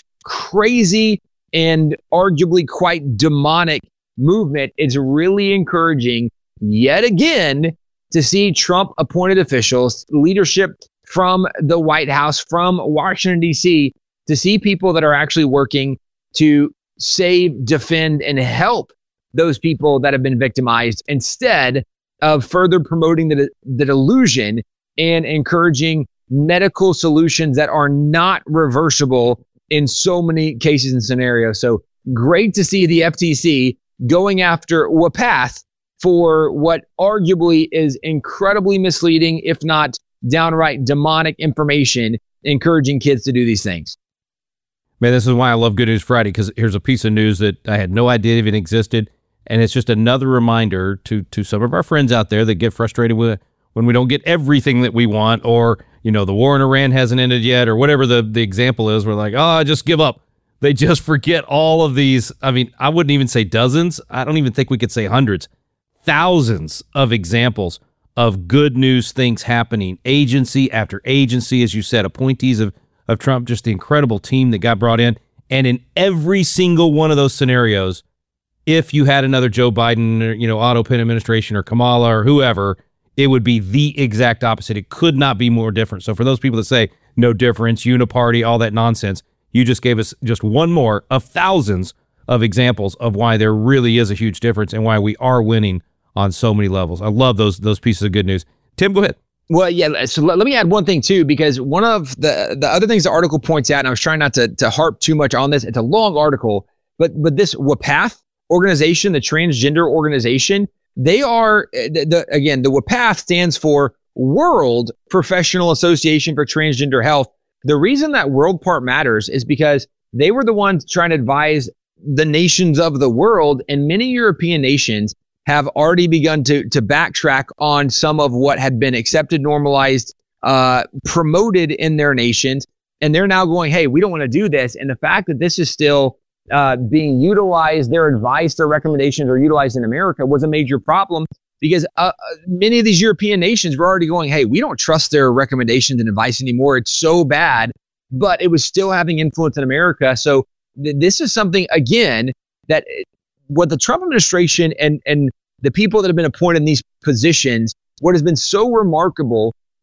crazy and arguably quite demonic movement, it's really encouraging yet again to see Trump appointed officials, leadership from the White House, from Washington, D C, to see people that are actually working to save, defend, and help those people that have been victimized instead of further promoting the, the delusion and encouraging medical solutions that are not reversible in so many cases and scenarios. So great to see the F T C going after WAPATH for what arguably is incredibly misleading, if not downright demonic information, encouraging kids to do these things. Man, this is why I love Good News Friday, because here's a piece of news that I had no idea even existed, and it's just another reminder to to some of our friends out there that get frustrated with when we don't get everything that we want, or, you know, the war in Iran hasn't ended yet, or whatever the, the example is. We're like, oh, just give up. They just forget all of these. I mean, I wouldn't even say dozens. I don't even think we could say hundreds. Thousands of examples of good news things happening, agency after agency, as you said, appointees of, of Trump, just the incredible team that got brought in. And in every single one of those scenarios, if you had another Joe Biden, or, you know, Otto Penn administration, or Kamala, or whoever, it would be the exact opposite. It could not be more different. So for those people that say no difference, uniparty, all that nonsense, you just gave us just one more of thousands of examples of why there really is a huge difference and why we are winning on so many levels. I love those those pieces of good news. Tim, go ahead. Well, yeah, so let, let me add one thing too, because one of the the other things the article points out, and I was trying not to to harp too much on this, it's a long article, but but this WAPATH organization, the transgender organization, they are, the, the, again, the WAPATH stands for World Professional Association for Transgender Health. The reason that world part matters is because they were the ones trying to advise the nations of the world, and many European nations have already begun to to backtrack on some of what had been accepted, normalized, uh, promoted in their nations. And they're now going, hey, we don't want to do this. And the fact that this is still uh, being utilized, their advice, their recommendations are utilized in America was a major problem, because uh, many of these European nations were already going, hey, we don't trust their recommendations and advice anymore. It's so bad. But it was still having influence in America. So th- this is something, again, that what the Trump administration and, and the people that have been appointed in these positions, what has been so remarkable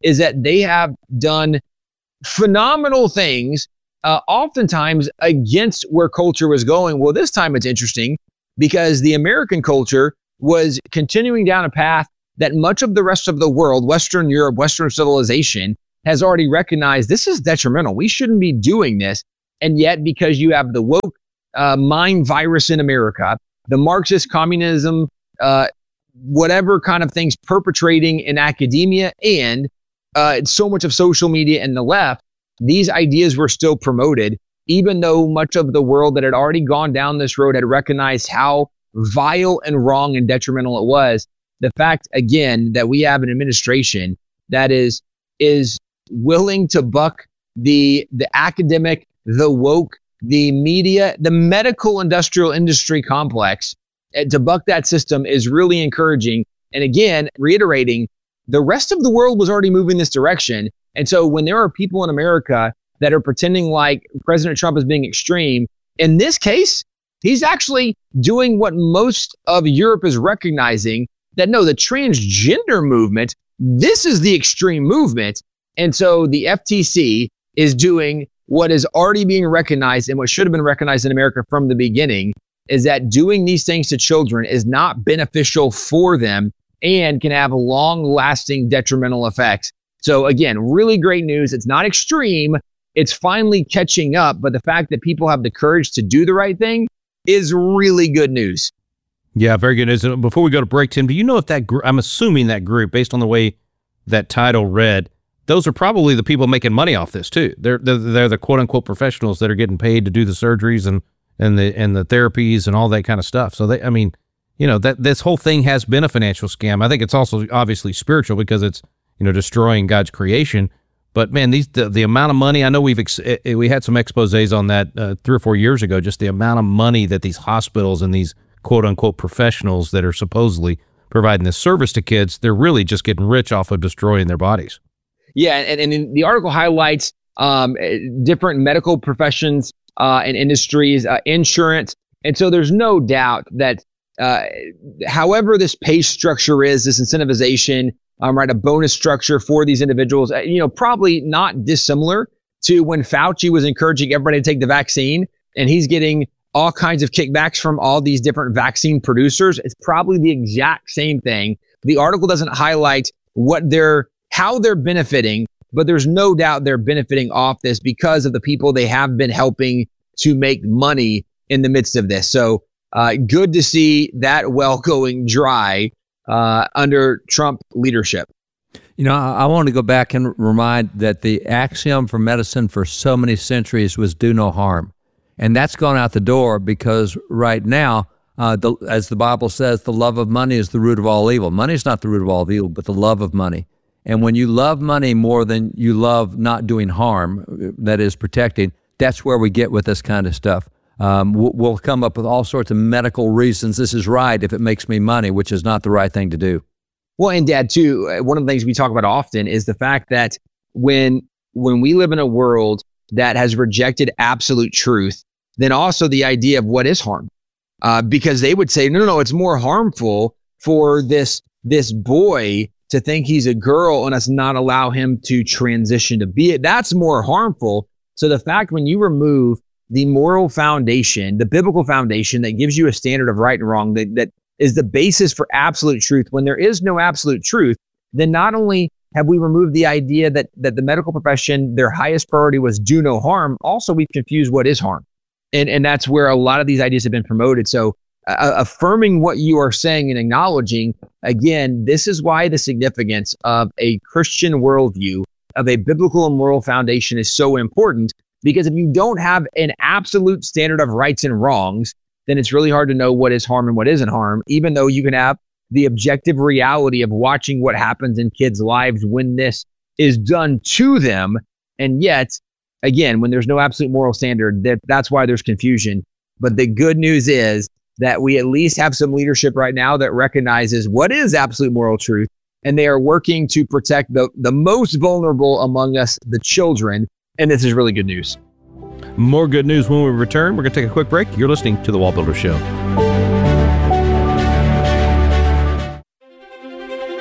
is that they have done phenomenal things, uh, oftentimes against where culture was going. Well, this time it's interesting because the American culture was continuing down a path that much of the rest of the world, Western Europe, Western civilization, has already recognized this is detrimental. We shouldn't be doing this. And yet, because you have the woke uh, mind virus in America, the Marxist communism, uh, whatever kind of things perpetrating in academia, and uh, so much of social media and the left, these ideas were still promoted, even though much of the world that had already gone down this road had recognized how vile and wrong and detrimental it was. The fact, again, that we have an administration that is is willing to buck the the academic, the woke, the media, the medical industrial industry complex, and to buck that system is really encouraging. And again, reiterating, the rest of the world was already moving this direction. And so when there are people in America that are pretending like President Trump is being extreme, in this case, he's actually doing what most of Europe is recognizing, that no, the transgender movement, this is the extreme movement. And so the F T C is doing what is already being recognized and what should have been recognized in America from the beginning, is that doing these things to children is not beneficial for them and can have long-lasting detrimental effects. So again, really great news. It's not extreme. It's finally catching up. But the fact that people have the courage to do the right thing is really good news. Yeah, very good news. Before we go to break, Tim, do you know if that group, I'm assuming that group, based on the way that title read, those are probably the people making money off this too. They're they're, they're the quote unquote professionals that are getting paid to do the surgeries and and the and the therapies and all that kind of stuff. So they, I mean, you know, that this whole thing has been a financial scam. I think it's also obviously spiritual because it's, you know, destroying God's creation. But man, these the, the amount of money, I know we've ex we had some exposés on that uh, three or four years ago. Just the amount of money that these hospitals and these quote unquote professionals that are supposedly providing this service to kids, they're really just getting rich off of destroying their bodies. Yeah, and, and in the article highlights um, different medical professions uh, and industries, uh, insurance. And so there's no doubt that uh, however this pay structure is, this incentivization, um, right, a bonus structure for these individuals, uh, you know, probably not dissimilar to when Fauci was encouraging everybody to take the vaccine and he's getting all kinds of kickbacks from all these different vaccine producers. It's probably the exact same thing. The article doesn't highlight what they're, how they're benefiting, but there's no doubt they're benefiting off this because of the people they have been helping to make money in the midst of this. So uh, good to see that well going dry uh, under Trump leadership. You know, I, I want to go back and remind that the axiom for medicine for so many centuries was do no harm. And that's gone out the door because right now, uh, the, as the Bible says, the love of money is the root of all evil. Money is not the root of all evil, but the love of money. And when you love money more than you love not doing harm, that is protecting, that's where we get with this kind of stuff. Um, we'll, we'll come up with all sorts of medical reasons this is right if it makes me money, which is not the right thing to do. Well, and Dad, too, one of the things we talk about often is the fact that when when we live in a world that has rejected absolute truth, then also the idea of what is harm. Uh, because they would say, no, no, no, it's more harmful for this this boy to think he's a girl and us not allow him to transition to be it. That's more harmful. So the fact when you remove the moral foundation, the biblical foundation that gives you a standard of right and wrong, that, that is the basis for absolute truth, when there is no absolute truth, then not only have we removed the idea that, that the medical profession, their highest priority was do no harm, also we've confused what is harm. And, and that's where a lot of these ideas have been promoted. So Uh, affirming what you are saying and acknowledging, again, this is why the significance of a Christian worldview, of a biblical and moral foundation is so important, because if you don't have an absolute standard of rights and wrongs, then it's really hard to know what is harm and what isn't harm, even though you can have the objective reality of watching what happens in kids' lives when this is done to them. And yet, again, when there's no absolute moral standard, that, that's why there's confusion. But the good news is that we at least have some leadership right now that recognizes what is absolute moral truth, and they are working to protect the, the most vulnerable among us, the children, and this is really good news. More good news when we return. We're going to take a quick break. You're listening to The Wall Builder Show.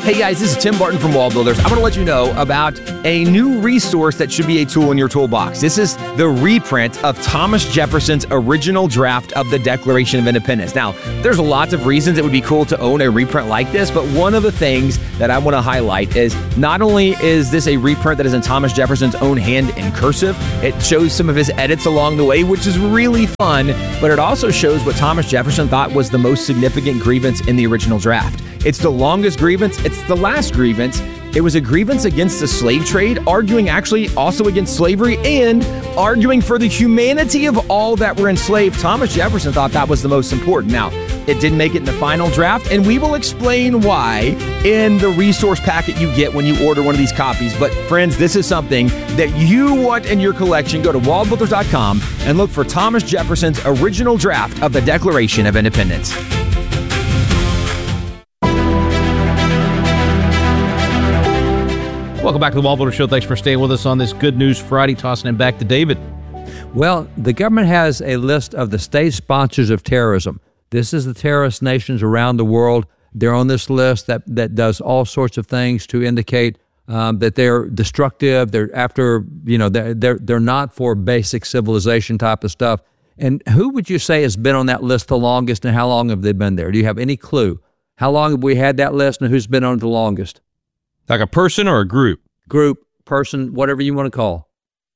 Hey guys, this is Tim Barton from Wall Builders. I want to let you know about a new resource that should be a tool in your toolbox. This is the reprint of Thomas Jefferson's original draft of the Declaration of Independence. Now, there's lots of reasons it would be cool to own a reprint like this, but one of the things that I want to highlight is not only is this a reprint that is in Thomas Jefferson's own hand in cursive, it shows some of his edits along the way, which is really fun, but it also shows what Thomas Jefferson thought was the most significant grievance in the original draft. It's the longest grievance. It's the last grievance. It was a grievance against the slave trade, arguing actually also against slavery and arguing for the humanity of all that were enslaved. Thomas Jefferson thought that was the most important. Now, it didn't make it in the final draft, and we will explain why in the resource packet you get when you order one of these copies. But friends, this is something that you want in your collection. Go to wall builders dot com and look for Thomas Jefferson's original draft of the Declaration of Independence. Welcome back to the Wall Builder Show. Thanks for staying with us on this Good News Friday. Tossing it back to David. Well, the government has a list of the state sponsors of terrorism. This is the terrorist nations around the world. They're on this list that, that does all sorts of things to indicate um, that they're destructive. They're after, you know, they're, they're, they're not for basic civilization type of stuff. And who would you say has been on that list the longest, and how long have they been there? Do you have any clue? How long have we had that list, and who's been on it the longest? Like a person or a group? Group, person, whatever you want to call.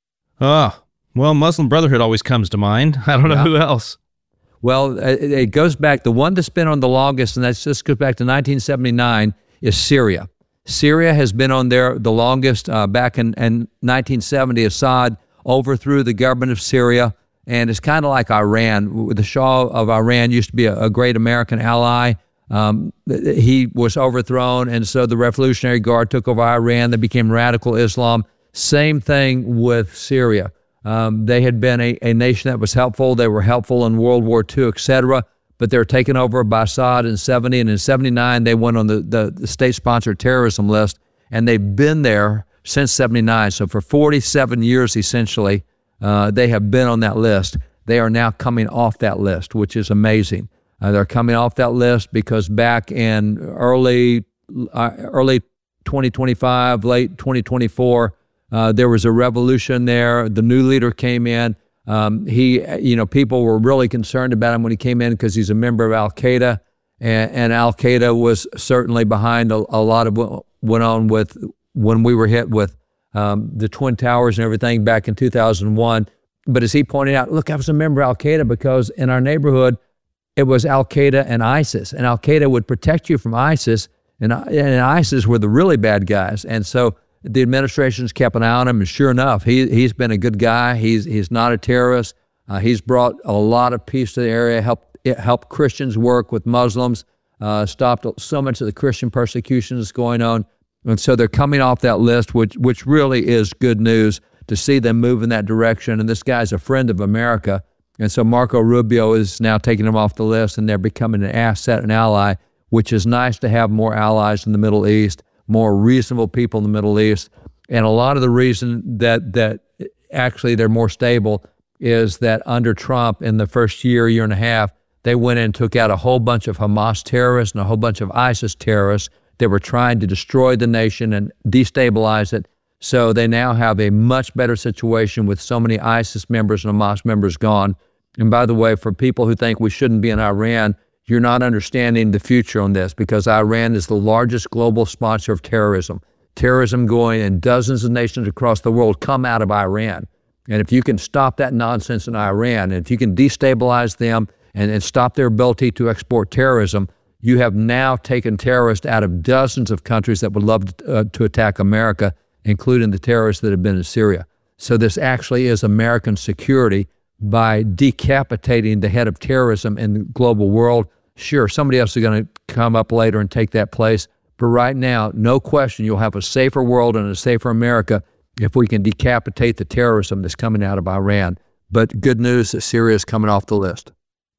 Ah, well, Muslim Brotherhood always comes to mind. I don't know yeah. who else. Well, it, it goes back, the one that's been on the longest, and that's just goes back to nineteen seventy-nine, is Syria. Syria has been on there the longest. Uh, back in, in nineteen seventy, Assad overthrew the government of Syria, and it's kind of like Iran. The Shah of Iran used to be a, a great American ally. Um, he was overthrown, and so the Revolutionary Guard took over Iran. They became radical Islam. Same thing with Syria. Um, they had been a, a nation that was helpful. They were helpful in World War Two, et cetera, but they were taken over by Assad in seventy, and in seventy-nine, they went on the, the, the state-sponsored terrorism list, and they've been there since seventy-nine. So for forty-seven years, essentially, uh, they have been on that list. They are now coming off that list, which is amazing. Uh, they're coming off that list because back in early uh, early twenty twenty-five, late twenty twenty-four, uh, there was a revolution there. The new leader came in. Um, he, you know, people were really concerned about him when he came in because he's a member of Al-Qaeda, and, and Al-Qaeda was certainly behind a, a lot of what went on with when we were hit with um, the Twin Towers and everything back in two thousand one. But as he pointed out, look, I was a member of Al-Qaeda because in our neighborhood, it was Al-Qaeda and ISIS, and Al-Qaeda would protect you from ISIS, and, and ISIS were the really bad guys. And so the administration's kept an eye on him, and sure enough, he, he's been a good guy. He's, he's not a terrorist. Uh, he's brought a lot of peace to the area, helped, helped Christians work with Muslims, uh, stopped so much of the Christian persecution that's going on. And so they're coming off that list, which, which really is good news to see them move in that direction. And this guy's a friend of America. And so Marco Rubio is now taking them off the list, and they're becoming an asset, an ally, which is nice to have more allies in the Middle East, more reasonable people in the Middle East. And a lot of the reason that that actually they're more stable is that under Trump in the first year, year and a half, they went in and took out a whole bunch of Hamas terrorists and a whole bunch of ISIS terrorists that were trying to destroy the nation and destabilize it. So they now have a much better situation with so many ISIS members and Hamas members gone. And by the way, for people who think we shouldn't be in Iran, you're not understanding the future on this, because Iran is the largest global sponsor of terrorism. Terrorism going in dozens of nations across the world come out of Iran. And if you can stop that nonsense in Iran, and if you can destabilize them and, and stop their ability to export terrorism, you have now taken terrorists out of dozens of countries that would love to, uh, to attack America, including the terrorists that have been in Syria. So this actually is American security by decapitating the head of terrorism in the global world. Sure, somebody else is going to come up later and take that place. But right now, no question, you'll have a safer world and a safer America if we can decapitate the terrorism that's coming out of Iran. But good news that Syria is coming off the list.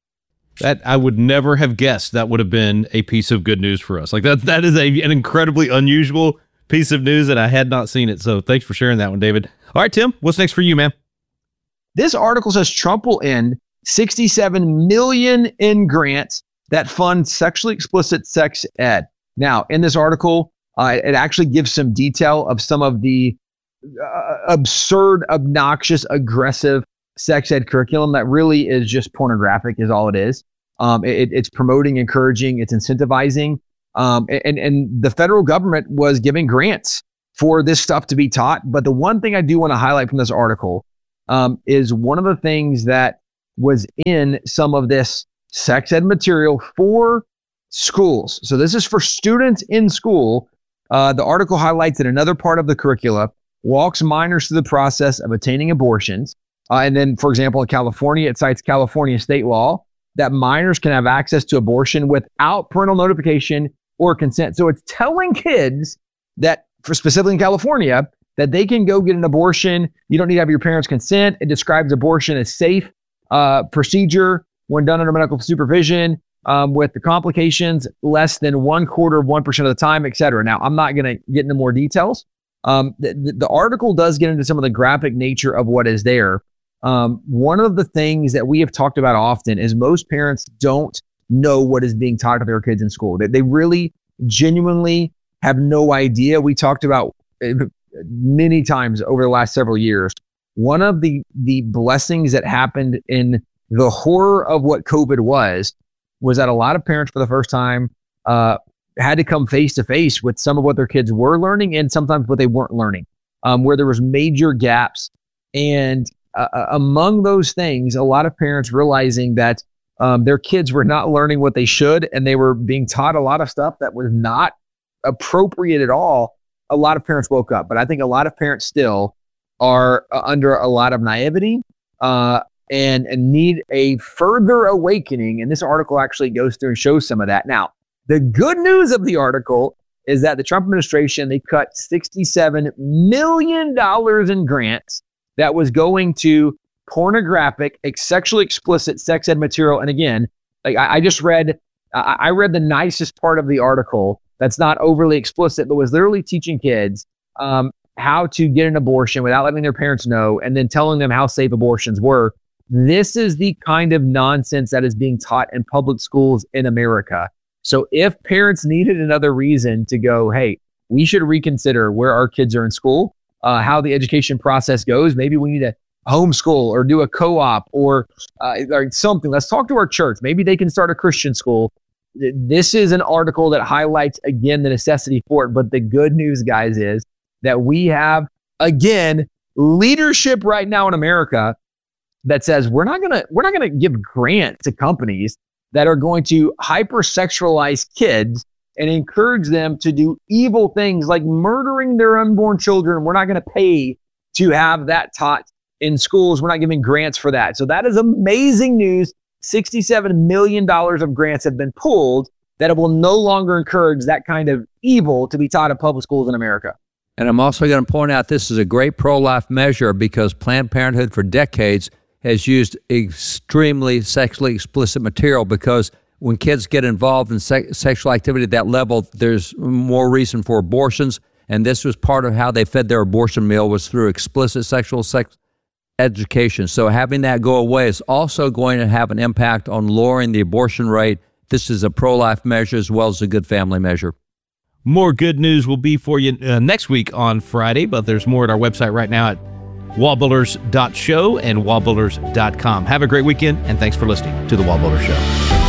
That I would never have guessed that would have been a piece of good news for us. Like that, that is a, an incredibly unusual piece of news, and I had not seen it. So thanks for sharing that one, David. All right, Tim, what's next for you, man? This article says Trump will end sixty-seven million dollars in grants that fund sexually explicit sex ed. Now, in this article, Uh, it actually gives some detail of some of the uh, absurd, obnoxious, aggressive sex ed curriculum that really is just pornographic is all it is. Um, it, it's promoting, encouraging, it's incentivizing. Um, and, and the federal government was giving grants for this stuff to be taught. But the one thing I do want to highlight from this article um, is one of the things that was in some of this sex ed material for schools. So this is for students in school. Uh, the article highlights that another part of the curricula walks minors through the process of attaining abortions. Uh, and then, for example, in California, it cites California state law that minors can have access to abortion without parental notification or consent. So it's telling kids that, for specifically in California, that they can go get an abortion. You don't need to have your parents' consent. It describes abortion as safe uh, procedure when done under medical supervision, um, with the complications less than one quarter of one percent of the time, et cetera. Now, I'm not going to get into more details. Um, the, the article does get into some of the graphic nature of what is there. Um, one of the things that we have talked about often is most parents don't know what is being taught to their kids in school. They, they really genuinely have no idea. We talked about it many times over the last several years. One of the, the blessings that happened in the horror of what COVID was, was that a lot of parents for the first time uh, had to come face to face with some of what their kids were learning and sometimes what they weren't learning, um, where there was major gaps. And Uh, among those things, a lot of parents realizing that um, their kids were not learning what they should, and they were being taught a lot of stuff that was not appropriate at all. A lot of parents woke up, but I think a lot of parents still are uh, under a lot of naivety uh, and, and need a further awakening. And this article actually goes through and shows some of that. Now, the good news of the article is that the Trump administration, they cut sixty-seven million dollars in grants that was going to pornographic, sexually explicit sex ed material. And again, like I, I just read, I, I read the nicest part of the article that's not overly explicit, but was literally teaching kids um, how to get an abortion without letting their parents know, and then telling them how safe abortions were. This is the kind of nonsense that is being taught in public schools in America. So if parents needed another reason to go, hey, we should reconsider where our kids are in school, Uh, how the education process goes. Maybe we need to homeschool or do a co-op or, uh, or something. Let's talk to our church. Maybe they can start a Christian school. This is an article that highlights, again, the necessity for it. But the good news, guys, is that we have, again, leadership right now in America that says we're not gonna we're not gonna give grants to companies that are going to hypersexualize kids and encourage them to do evil things like murdering their unborn children. We're not going to pay to have that taught in schools. We're not giving grants for that. So that is amazing news. sixty-seven million dollars of grants have been pulled that it will no longer encourage that kind of evil to be taught in public schools in America. And I'm also going to point out this is a great pro-life measure because Planned Parenthood for decades has used extremely sexually explicit material, because when kids get involved in se- sexual activity at that level, there's more reason for abortions. And this was part of how they fed their abortion meal, was through explicit sexual sex education. So having that go away is also going to have an impact on lowering the abortion rate. This is a pro-life measure as well as a good family measure. More good news will be for you uh, next week on Friday, but there's more at our website right now at wall builders dot show and wall builders dot com. Have a great weekend, and thanks for listening to The Wall Builder Show.